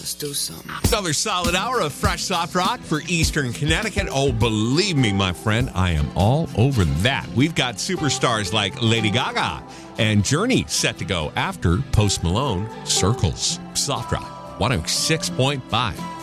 Let's do something. Another solid hour of fresh soft rock for Eastern Connecticut. Oh, believe me, my friend, I am all over that. We've got superstars like Lady Gaga and Journey set to go after Post Malone, Circles. Soft rock, 106.5.